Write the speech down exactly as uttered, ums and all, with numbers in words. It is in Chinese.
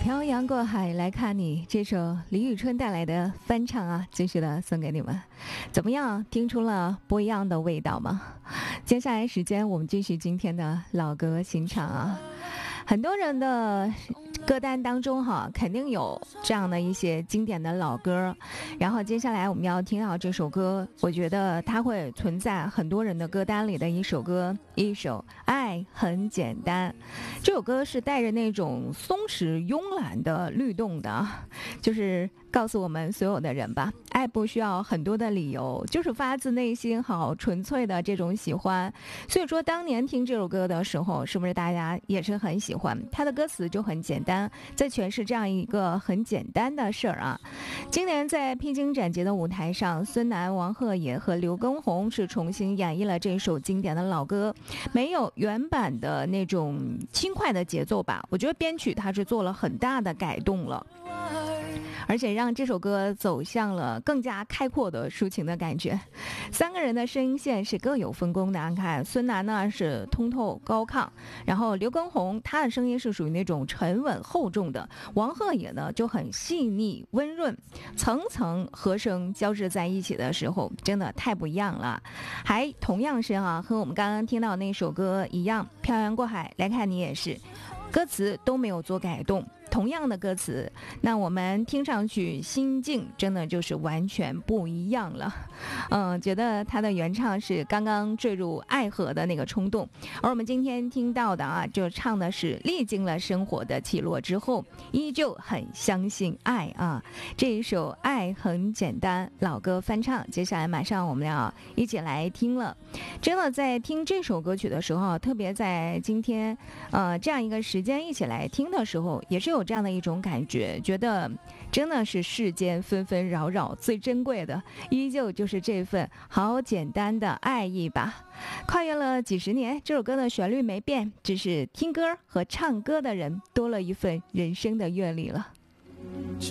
漂洋过海来看你，这首李宇春带来的翻唱啊，继续的送给你们。怎么样，听出了不一样的味道吗？接下来时间我们继续今天的老歌新唱啊。很多人的歌单当中哈，肯定有这样的一些经典的老歌，然后接下来我们要听到这首歌，我觉得它会存在很多人的歌单里的一首歌，一首《爱很简单》。这首歌是带着那种松弛慵懒的律动的，就是告诉我们所有的人吧，爱不需要很多的理由，就是发自内心好纯粹的这种喜欢。所以说当年听这首歌的时候，是不是大家也是很喜欢？它的歌词就很简单，在诠释这样一个很简单的事儿啊。今年在披荆斩棘的舞台上，孙楠、王鹤野和刘畊宏是重新演绎了这首经典的老歌，没有原版的那种轻快的节奏吧，我觉得编曲它是做了很大的改动了，而且让这首歌走向了更加开阔的抒情的感觉。三个人的声音线是各有分工的，你看孙楠呢是通透高亢，然后刘畊宏他的声音是属于那种沉稳厚重的，王鹤野呢就很细腻温润，层层和声交织在一起的时候真的太不一样了。还同样是啊，和我们刚刚听到那首歌一样，漂洋过海来看你也是，歌词都没有做改动，同样的歌词，那我们听上去心境真的就是完全不一样了。嗯，觉得他的原唱是刚刚坠入爱河的那个冲动，而我们今天听到的啊，就唱的是历经了生活的起落之后，依旧很相信爱啊。这一首《爱很简单》老歌翻唱，接下来马上我们要一起来听了。真的在听这首歌曲的时候，特别在今天呃这样一个时间一起来听的时候，也是有这样的一种感觉，觉得真的是世间纷纷扰扰，最珍贵的依旧就是这份好简单的爱意吧。跨越了几十年，这首歌的旋律没变，只是听歌和唱歌的人多了一份人生的阅历了。